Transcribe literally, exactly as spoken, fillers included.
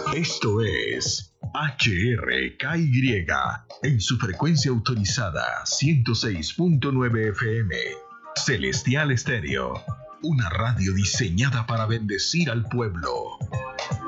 Esto es H R K Y en su frecuencia autorizada ciento seis punto nueve F M. Celestial Estéreo, una radio diseñada para bendecir al pueblo.